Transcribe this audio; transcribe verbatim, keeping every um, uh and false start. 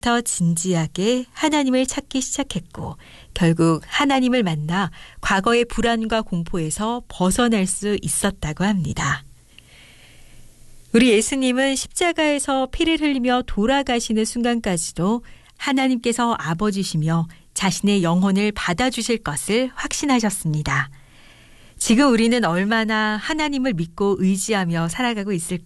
더 진지하게 하나님을 찾기 시작했고 결국 하나님을 만나 과거의 불안과 공포에서 벗어날 수 있었다고 합니다. 우리 예수님은 십자가에서 피를 흘리며 돌아가시는 순간까지도 하나님께서 아버지시며 자신의 영혼을 받아주실 것을 확신하셨습니다. 지금 우리는 얼마나 하나님을 믿고 의지하며 살아가고 있을까요?